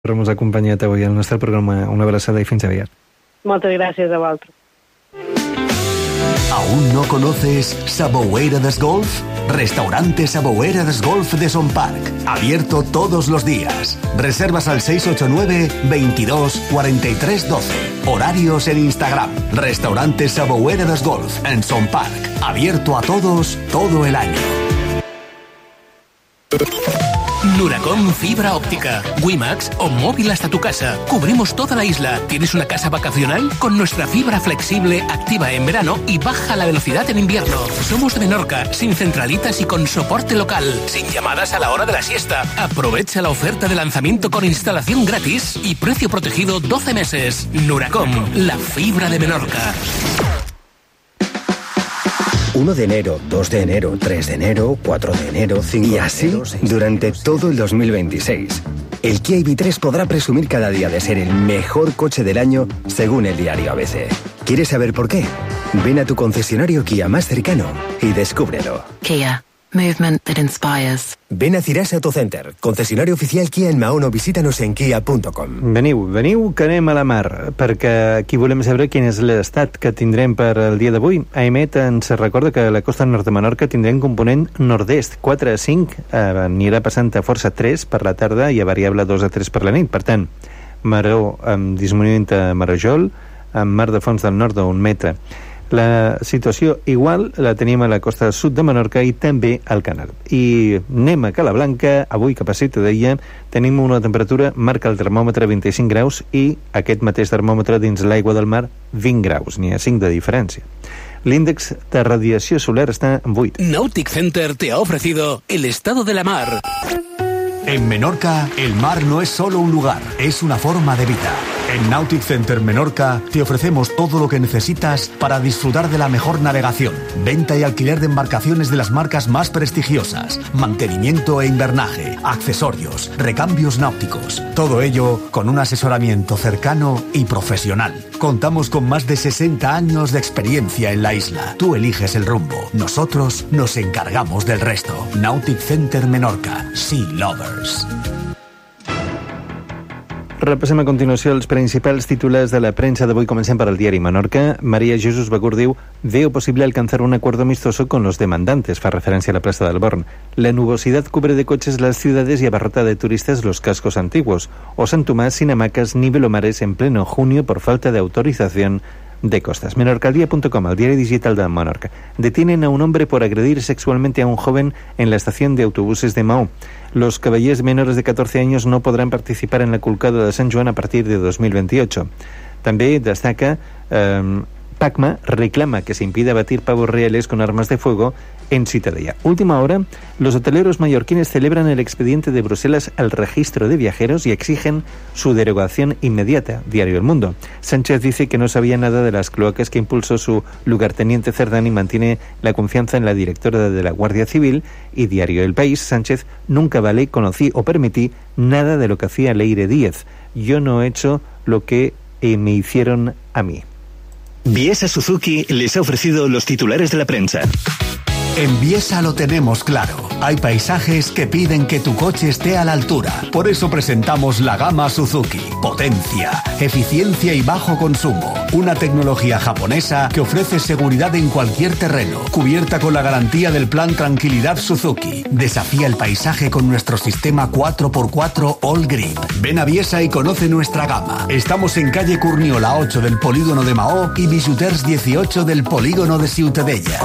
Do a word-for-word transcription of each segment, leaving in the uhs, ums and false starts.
per haver-nos acompanyat avui al nostre programa. Una abraçada i fins aviat. Moltes gràcies a vosaltres. ¿Aún no conoces Sabouera des Golf? Restaurante Sabouera des Golf de Son Parc. Abierto todos los días. Reservas al seis ocho nueve, veintidós, cuarenta y tres, doce. Horarios en Instagram. Restaurante Sabouera des Golf en Son Parc. Abierto a todos todo el año. Nuracom Fibra Óptica, WiMAX o móvil hasta tu casa. Cubrimos toda la isla. ¿Tienes una casa vacacional? Con nuestra fibra flexible, activa en verano y baja la velocidad en invierno. Somos de Menorca, sin centralitas y con soporte local, sin llamadas a la hora de la siesta. Aprovecha la oferta de lanzamiento con instalación gratis y precio protegido doce meses. Nuracom, la fibra de Menorca. uno de enero, dos de enero, tres de enero, cuatro de enero, cinco de enero... Y así, durante todo el dos mil veintiséis. El Kia I V tres podrá presumir cada día de ser el mejor coche del año, según el diario A B C. ¿Quieres saber por qué? Ven a tu concesionario Kia más cercano y descúbrelo. Kia. Movement that inspires. Ven a Cirasa Autocenter, concesionario oficial Kia en Mahón, o visítanos en kia punto com. Veniu, veniu, que anem a la mar, perquè aquí volem saber quin és l'estat que tindrem per el dia d'avui. A EMET ens recorda que a la costa nord de Menorca tindrem component nord-est, quatre a cinc, eh, anirà passant a força tres per la tarda i a variable dos a tres per la nit. Per tant, maró amb disminuint a Marajol, amb mar de fons del nord d'un metre. La situació igual la tenim a la costa sud de Menorca i també al Canal. I anem a Cala Blanca, avui, que passita deia, tenim una temperatura, marca el termòmetre vint-i-cinc graus i aquest mateix termòmetre dins l'aigua del mar vint graus, n'hi ha cinc de diferència. L'índex de radiació solar està en vuit. Nautic Center te ha ofrecido el estado de la mar. En Menorca, el mar no es solo un lugar, es una forma de vida. En Nautic Center Menorca te ofrecemos todo lo que necesitas para disfrutar de la mejor navegación, venta y alquiler de embarcaciones de las marcas más prestigiosas, mantenimiento e invernaje, accesorios, recambios náuticos. Todo ello con un asesoramiento cercano y profesional. Contamos con más de sesenta años de experiencia en la isla. Tú eliges el rumbo, nosotros nos encargamos del resto. Nautic Center Menorca, Sea Lovers. Repassem a continuació els principals titulars de la premsa d'avui. Comencem per el diari Menorca. María Jesús Begur diu: veo posible alcanzar un acuerdo amistoso con los demandantes. Fa referencia a la plaza del Born. La nubosidad cubre de coches las ciudades y abarrota de turistas los cascos antiguos. O San Tomás sin hamacas ni velomares en pleno junio por falta de autorización de costas. Menorcaldía punto com, el diario digital de Menorca. Detienen a un hombre por agredir sexualmente a un joven en la estación de autobuses de Mahó. Los caballers menores de catorce años no podrán participar en la Culcada de Sant Joan a partir de dos mil veintiocho. També destaca eh, Pacma reclama que se impida batir pavos reales con armas de fuego en Citadella. Última hora, los hoteleros mallorquines celebran el expediente de Bruselas al registro de viajeros y exigen su derogación inmediata. Diario El Mundo. Sánchez dice que no sabía nada de las cloacas que impulsó su lugarteniente Cerdán y mantiene la confianza en la directora de la Guardia Civil. Y Diario El País. Sánchez: nunca valé, conocí o permití nada de lo que hacía Leire Díez. Yo no he hecho lo que eh, me hicieron a mí. Biesa Suzuki les ha ofrecido los titulares de la prensa. En Biesa lo tenemos claro. Hay paisajes que piden que tu coche esté a la altura. Por eso presentamos la gama Suzuki. Potencia, eficiencia y bajo consumo. Una tecnología japonesa que ofrece seguridad en cualquier terreno. Cubierta con la garantía del plan Tranquilidad Suzuki. Desafía el paisaje con nuestro sistema cuatro por cuatro All Grip. Ven a Biesa y conoce nuestra gama. Estamos en calle Curniola ocho del polígono de Mahó y Bijuters dieciocho del polígono de Ciutadella.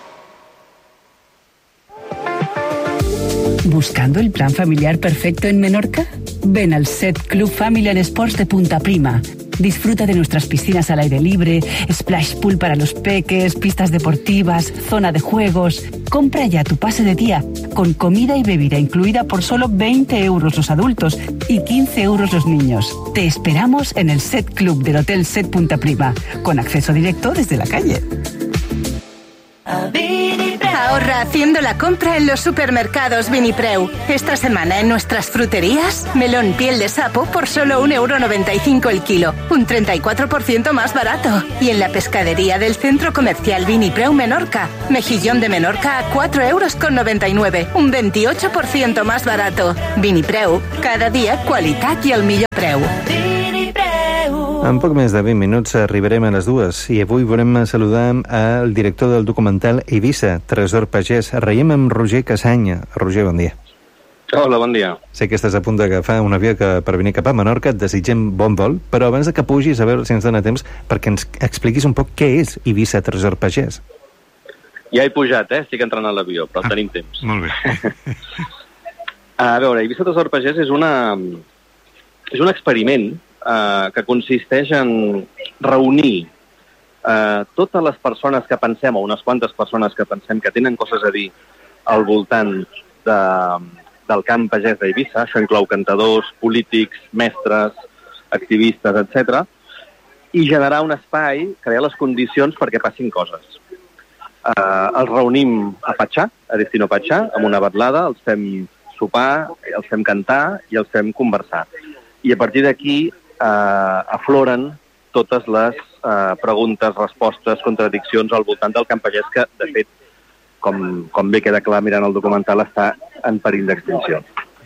¿Buscando el plan familiar perfecto en Menorca? Ven al Set Club Family and Sports de Punta Prima. Disfruta de nuestras piscinas al aire libre, splash pool para los peques, pistas deportivas, zona de juegos. Compra ya tu pase de día, con comida y bebida incluida por solo veinte euros los adultos y quince euros los niños. Te esperamos en el Set Club del Hotel Set Punta Prima, con acceso directo desde la calle. Ahorra haciendo la compra en los supermercados Vinipreu. Esta semana en nuestras fruterías, melón piel de sapo por solo un euro noventa y cinco el kilo, un treinta y cuatro por ciento más barato. Y en la pescadería del Centro Comercial Vinipreu Menorca, mejillón de Menorca a cuatro euros con noventa y nueve, un veintiocho por ciento más barato. Vinipreu, cada dia qualitat i el millor preu. En poc més de vint minuts arribarem a les dues i avui volem saludar al director del documental Eivissa, Tresor Pagès. Reiem amb Roger Casany. Roger, bon dia. Hola, bon dia. Sé que estàs a punt d'agafar un avió que per venir cap a Menorca, et desitgem bon vol, però abans de que pugis, a veure si ens dona temps perquè ens expliquis un poc què és Eivissa, Tresor Pagès. Ja he pujat, eh? Estic entrant a l'avió, però ah, tenim temps. Molt bé. A veure, Eivissa Tresor Pagès és una... és un experiment Uh, que consisteix en reunir uh, totes les persones que pensem, o unes quantes persones que pensem que tenen coses a dir al voltant de, del camp pagès d'Eivissa. Això inclou cantadors, polítics, mestres, activistes, etcètera, i generar un espai, crear les condicions perquè passin coses. Uh, els reunim a Patxà, a Destino Patxà, amb una batlada, els fem sopar, els fem cantar i els fem conversar. I a partir d'aquí Uh, afloren totes les uh, preguntes, respostes, contradiccions al voltant del camp pagès que, de fet, com, com bé queda clar mirant el documental, està en perill d'extinció.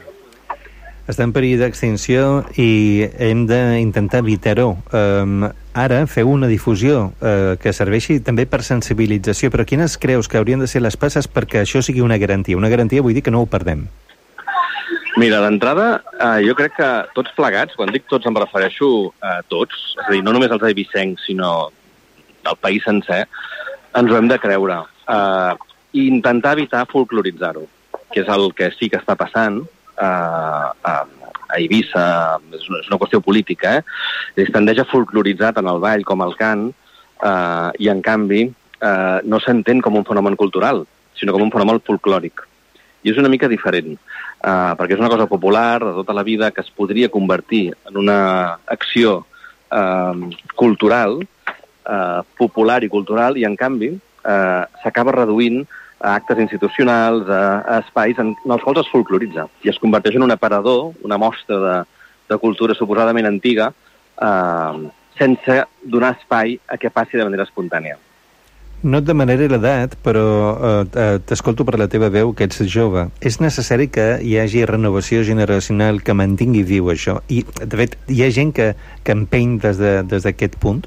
Està en perill d'extinció i hem d'intentar evitar-ho. Um, ara feu una difusió uh, que serveixi també per sensibilització, però quines creus que haurien de ser les passes perquè això sigui una garantia? Una garantia vull dir que no ho perdem. Mira, d'entrada, eh, jo crec que tots plegats, quan dic tots em refereixo a tots, és a dir, no només els eivissencs, sinó del país sencer, ens ho hem de creure. Eh, I intentar evitar folcloritzar-ho, que és el que sí que està passant eh, a, a Eivissa, és una, és una qüestió política, eh? Es tendeix a folcloritzar tant el ball com el cant, eh, i en canvi eh, no s'entén com un fenomen cultural, sinó com un fenomen folclòric. I és una mica diferent, uh, perquè és una cosa popular de tota la vida que es podria convertir en una acció uh, cultural, uh, popular i cultural, i en canvi uh, s'acaba reduint a actes institucionals, a, a espais en, en els quals es folcloritza i es converteix en un aparador, una mostra de, de cultura suposadament antiga, uh, sense donar espai a que passi de manera espontània. No et demanaré l'edat, però eh, t'escolto per la teva veu, que ets jove. És necessari que hi hagi renovació generacional que mantingui viu això? I, de fet, hi ha gent que, que empeny des de, des d'aquest punt?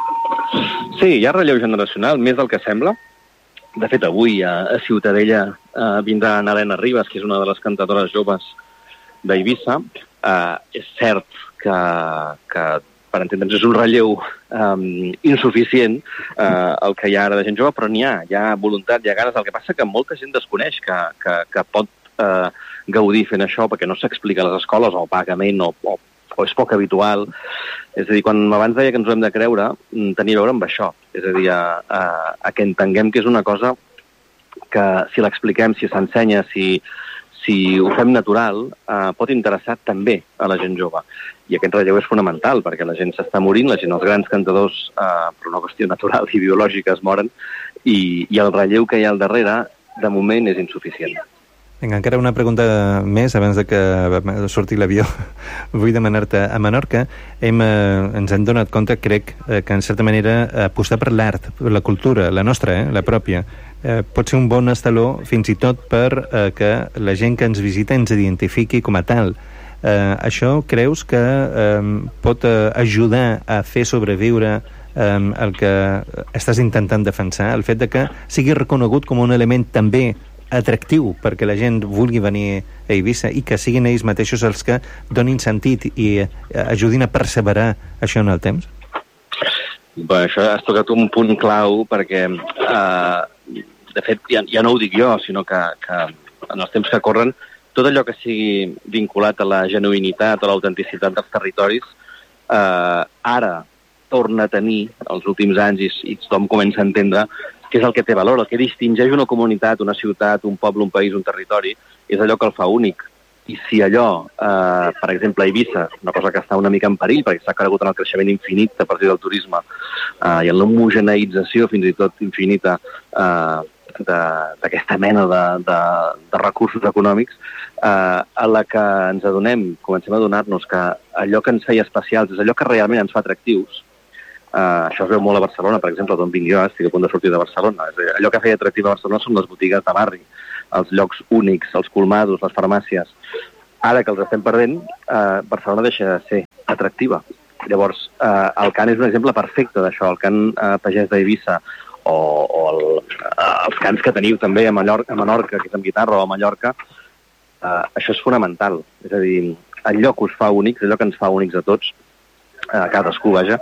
Sí, hi ha relleu generacional, més del que sembla. De fet, avui a, a Ciutadella eh, vindrà Helena Ribas, que és una de les cantadores joves d'Eivissa. Eh, és cert que... que per entendre'ns, és un relleu um, insuficient uh, el que hi ha ara de gent jove, però n'hi ha, hi ha voluntat, hi ha ganes. El que passa que molta gent desconeix que, que, que pot uh, gaudir fent això perquè no s'explica a les escoles o vagament o, o, o és poc habitual. És a dir, quan abans deia que ens ho hem de creure, tenia a veure amb això. És a dir, a, a, a que entenguem que és una cosa que si l'expliquem, si s'ensenya, si, si ho fem natural, uh, pot interessar també a la gent jove. I aquest relleu és fonamental, perquè la gent s'està morint, la gent, els grans cantadors, eh, per una qüestió natural i biològica, es moren, i, i el relleu que hi ha al darrere, de moment, és insuficient. Vinga, encara una pregunta més, abans de que surti l'avió. Vull demanar-te, a Menorca hem, eh, ens hem donat compte, crec, eh, que en certa manera apostar per l'art, la cultura, la nostra, eh, la pròpia, eh, pot ser un bon estaló, fins i tot per eh, que la gent que ens visita ens identifiqui com a tal. Eh, això creus que eh, pot eh, ajudar a fer sobreviure eh, el que estàs intentant defensar, el fet de que sigui reconegut com un element també atractiu perquè la gent vulgui venir a Eivissa i que siguin ells mateixos els que donin sentit i eh, ajudin a perseverar això en el temps? Bé, això has tocat un punt clau perquè eh, de fet ja, ja no ho dic jo, sinó que, que en els temps que corren tot allò que sigui vinculat a la genuïnitat, a l'autenticitat dels territoris, eh, ara torna a tenir, els últims anys, i, i tothom comença a entendre què és el que té valor, el que distingeix una comunitat, una ciutat, un poble, un país, un territori, és allò que el fa únic. I si allò, eh, per exemple, a Eivissa, una cosa que està una mica en perill, perquè s'ha cregut en el creixement infinit a partir del turisme eh, i en l'homogeneïtzació fins i tot infinita eh, d'aquesta mena de, de, de recursos econòmics, eh, a la que ens adonem, comencem a adonar-nos que allò que ens feia especials és allò que realment ens fa atractius. Uh, això es veu molt a Barcelona, per exemple, d'on vinc jo, estic a punt de sortir de Barcelona. És a dir, allò que feia atractiu a Barcelona són les botigues de barri, els llocs únics, els colmados, les farmàcies. Ara que els estem perdent, uh, Barcelona deixa de ser atractiva. Llavors, uh, el cant és un exemple perfecte d'això, el cant uh, pagès d'Eivissa, o, o el, uh, els cants que teniu també a, Mallorca, a Menorca, que és amb guitarra, o a Mallorca, uh, això és fonamental. És a dir, allò que us fa únics, allò que ens fa únics a tots, a uh, cadascú, vaja,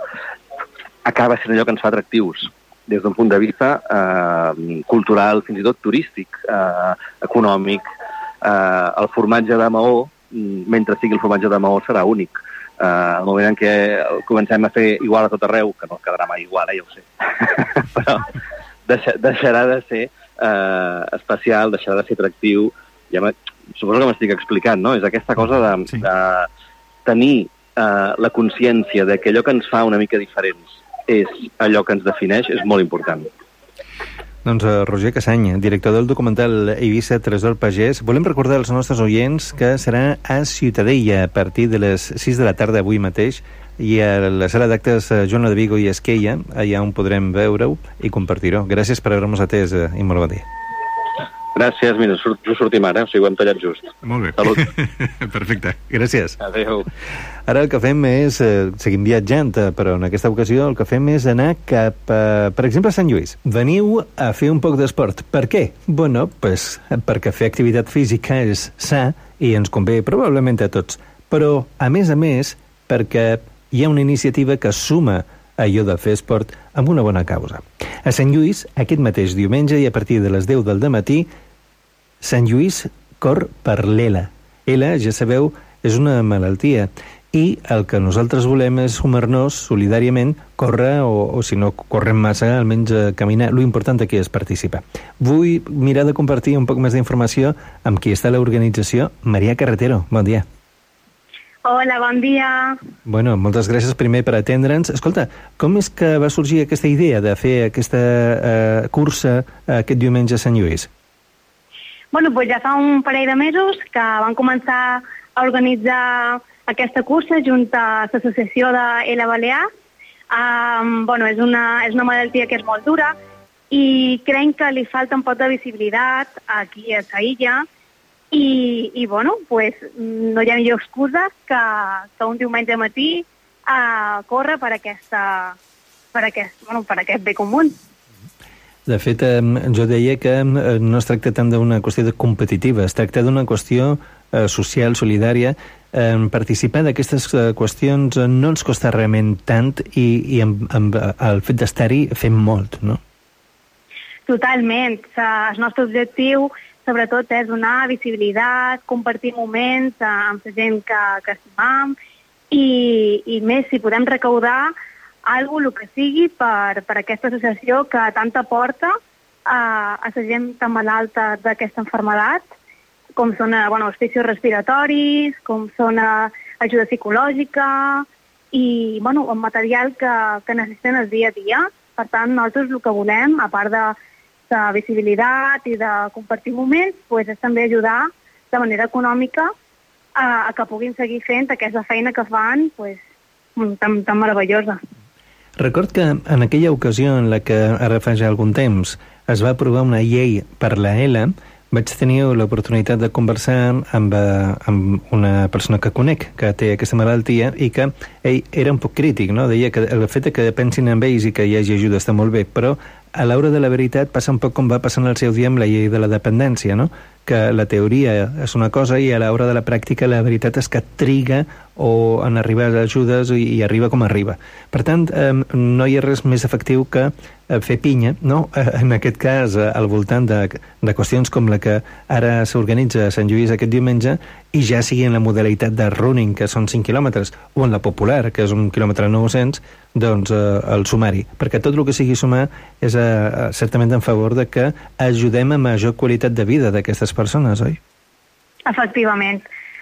acaba sent allò que ens fa atractius des d'un punt de vista eh, cultural, fins i tot turístic, eh, econòmic. Eh, el formatge de Maó, mentre sigui el formatge de Maó, serà únic. Eh, el moment en què comencem a fer igual a tot arreu, que no quedarà mai igual, eh, ja ho sé, però deixa, deixarà de ser eh, especial, deixarà de ser atractiu. Ja suposo que m'estic explicant, no? És aquesta cosa de, sí. de tenir eh, la consciència de que allò que ens fa una mica diferents és allò que ens defineix, és molt important. Doncs uh, Roger Cassany, director del documental Eivissa Tresor Pagès. Volem recordar als nostres oients que serà a Ciutadella a partir de les sis de la tarda avui mateix i a la sala d'actes Joana de Vigo i Esquella, allà on podrem veure-ho i compartir-ho. Gràcies per haver-nos atès uh, i molt bon dia. Gràcies, mira, surt, just sortim ara, o sigui, ho hem tallat just. Molt bé. Salut. Perfecte, gràcies. Adéu. Ara el que fem és, eh, seguim viatjant, però en aquesta ocasió el que fem és anar cap, a, per exemple, a Sant Lluís. Veniu a fer un poc d'esport. Per què? Bueno, pues, perquè fer activitat física és sa i ens convé probablement a tots. Però, a més a més, perquè hi ha una iniciativa que suma allò de fer esport amb una bona causa. A Sant Lluís, aquest mateix diumenge i a partir de les deu del dematí, Sant Lluís cor per l'Ela. Ela, ja sabeu, és una malaltia i el que nosaltres volem és sumar-nos solidàriament, córrer o, o si no correm massa, almenys eh, caminar. Lo important aquí és participar. Vull mirar de compartir un poc més d'informació amb qui està l'organització. Maria Carretero, bon dia. Hola, bon dia. Bueno, moltes gràcies primer per atendre'ns. Escolta, com és que va sorgir aquesta idea de fer aquesta eh, cursa eh, aquest diumenge a Sant Lluís? Bueno, doncs ja fa un parell de mesos que van començar a organitzar aquesta cursa junt a l'associació de Ela Balear. Um, bueno, és una, és una malaltia que és molt dura i creiem que li falta un poc de visibilitat aquí a la illa. I, i bueno, pues, no hi ha millor excusa que, que un diumenge de matí a córrer per, aquesta, per, aquest, bueno, per aquest bé comú. De fet, eh, jo deia que eh, no es tracta tant d'una qüestió de competitiva, es tracta d'una qüestió eh, social, solidària. Eh, participar d'aquestes eh, qüestions eh, no ens costa realment tant i, i amb, amb el fet d'estar-hi fem molt, no? Totalment. El nostre objectiu sobretot és donar visibilitat, compartir moments amb la gent que, que estimam i, i més si podem recaudar alguna cosa, el que sigui, per, per aquesta associació que tanta porta a, a la gent tan malalta d'aquesta malaltia, com són bueno, auspicis respiratoris, com són ajuda psicològica i bueno, el material que, que necessiten el dia a dia. Per tant, nosaltres el que volem, a part de de visibilitat i de compartir moments, pues, és també ajudar de manera econòmica a, a que puguin seguir fent aquesta feina que fan pues, tan, tan meravellosa. Record que en aquella ocasió en la que ara fa ja algun temps es va aprovar una llei per la Ela, vaig tenir l'oportunitat de conversar amb, amb una persona que conec que té aquesta malaltia i que ell era un poc crític, no? Deia que el fet que pensin en ells i que hi hagi ajuda està molt bé, però a l'hora de la veritat passa un poc com va passant al seu dia amb la llei de la dependència, no? Que la teoria és una cosa i a l'hora de la pràctica la veritat és que triga o en arribar a ajudes i, i arriba com arriba. Per tant, eh, no hi ha res més efectiu que eh, fer pinya, no? Eh, en aquest cas, eh, al voltant de, de qüestions com la que ara s'organitza a Sant Lluís aquest diumenge i ja sigui en la modalitat de running, que són cinc quilòmetres, o en la popular, que és un quilòmetre nou-cents, doncs eh, el sumari. Perquè tot el que sigui sumar és eh, certament en favor de que ajudem a major qualitat de vida d'aquestes persones, oi? Efectivament.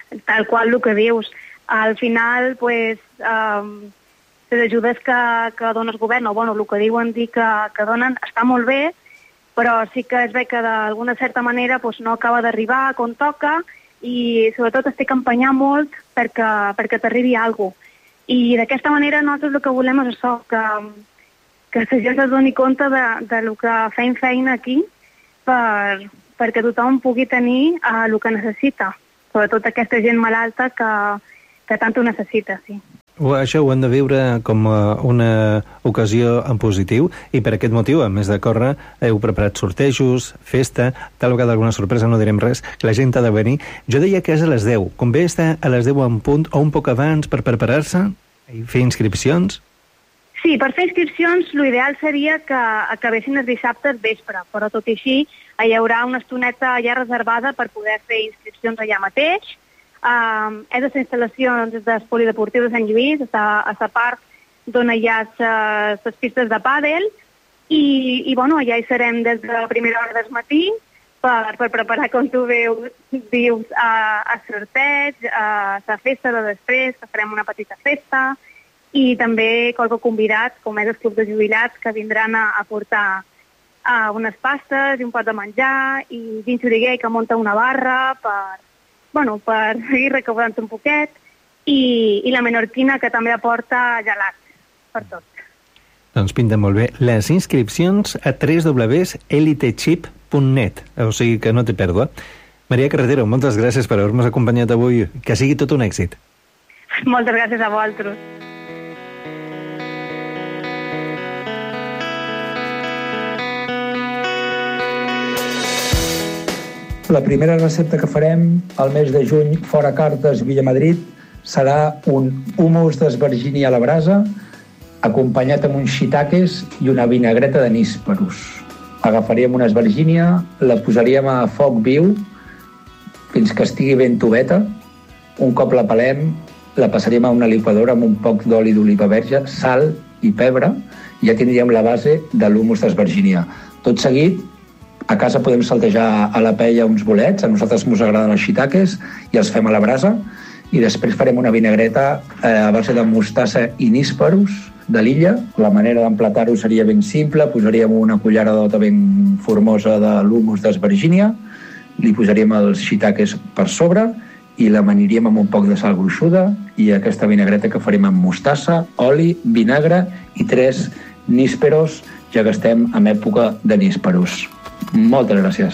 tal qual el que dius. Al final, pues, um, les ajudes que, que dona el govern, o bueno, el que diuen dir que, que donen, està molt bé, però sí que es ve que d'alguna certa manera pues, no acaba d'arribar com toca i sobretot estic empenyant molt perquè, perquè t'arribi alguna cosa. I d'aquesta manera nosaltres el que volem és això, que, que la gent es doni compte de, de lo que fem feina aquí per, perquè tothom pugui tenir uh, el que necessita, sobretot aquesta gent malalta que, que tant ho necessita, sí. Això ho hem de viure com una ocasió en positiu i per aquest motiu, a més de córrer, heu preparat sortejos, festa, tal vegada alguna sorpresa, no direm res, que la gent ha de venir. Jo deia que és a les deu. Convé estar a les deu en punt o un poc abans per preparar-se i fer inscripcions? Sí, per fer inscripcions l'ideal seria que acabessin els dissabtes vespre, però tot i així hi haurà una estoneta ja reservada per poder fer inscripcions allà mateix. Uh, és a les instal·lacions del polideportiu de Sant Lluís, a la part d'on hi ha les pistes de pàdel, i, i bueno, allà hi serem des de la primera hora del matí per, per preparar, com tu veus, dius, a, a sorteig, a la festa de després, que farem una petita festa, i també qualque convidat, com és el club de jubilats, que vindran a, a portar uh, unes pastes i un pot de menjar, i Jim Xuriguer, que munta una barra per bueno, per seguir recaudant un poquet, i, i la menorquina, que també aporta gelats per tot. Doncs pinta molt bé. Les inscripcions a w w w punt elitechip punt net, o sigui que no té pèrdua. Maria Carretero, moltes gràcies per haver-nos acompanyat avui. Que sigui tot un èxit. Moltes gràcies a vosaltres. La primera recepta que farem al mes de juny fora Cartes Villamadrid serà un hummus d'esvergini a la brasa acompanyat amb uns shiitakes i una vinagreta de nísperos. Agafaríem una esvergínia, la posaríem a foc viu fins que estigui ben tubeta. Un cop la pelem, la passaríem a una liquadora amb un poc d'oli d'oliva verge, sal i pebre, i ja tindríem la base de l'hummus d'esvergínia. Tot seguit, a casa podem saltejar a la paella uns bolets, a nosaltres ens agraden els shiitakes, i els fem a la brasa, i després farem una vinagreta eh, a base de mostassa i nísperos de l'illa. La manera d'emplatar-ho seria ben simple, posaríem una culleradota ben formosa de l'hummus d'esvergínia, li posaríem els shiitakes per sobre i l'amaniríem amb un poc de sal gruixuda i aquesta vinagreta que farem amb mostassa, oli, vinagre i tres nísperos, ja que estem en època de nísperos. Moltes gràcies.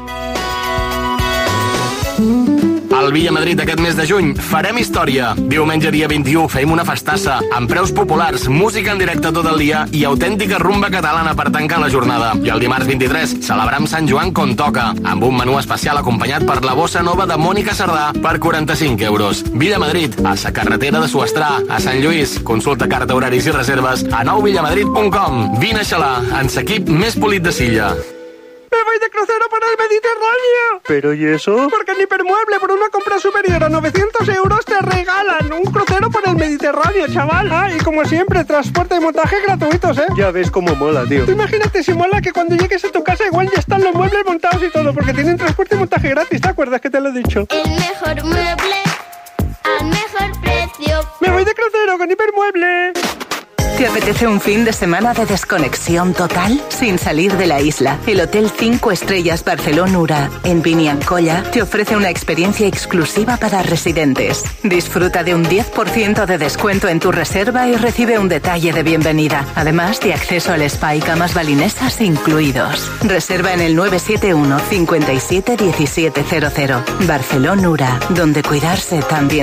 Al Villamadrid aquest mes de juny farem història. Diumenge dia vint-i-u fem una festassa amb preus populars, música en directe tot el dia i autèntica rumba catalana per tancar la jornada. I el dimarts vint-i-tres celebram Sant Joan com toca, amb un menú especial acompanyat per la bossa nova de Mònica Sardà per quaranta-cinc euros. Villamadrid, a la carretera de Suestrà, a Sant Lluís. Consulta carta, horaris i reserves a nou villamadrid punt com. Vine a xalar, en l'equip més polit de Silla. ¡Me voy de crucero por el Mediterráneo! ¿Pero y eso? Porque en Hipermueble, por una compra superior a novecientos euros, te regalan un crucero por el Mediterráneo, chaval. Ah, y como siempre, transporte y montaje gratuitos, ¿eh? Ya ves cómo mola, tío. Tú imagínate si mola que cuando llegues a tu casa igual ya están los muebles montados y todo, porque tienen transporte y montaje gratis, ¿te acuerdas que te lo he dicho? El mejor mueble al mejor precio. ¡Me voy de crucero con Hipermueble! ¿Te apetece un fin de semana de desconexión total? Sin salir de la isla, el Hotel cinco Estrellas Barcelona Ura en Biniancolla te ofrece una experiencia exclusiva para residentes. Disfruta de un diez por ciento de descuento en tu reserva y recibe un detalle de bienvenida, además de acceso al spa y camas balinesas incluidos. Reserva en el nueve siete uno, cinco siete, uno siete cero cero. Barcelona Ura, donde cuidarse también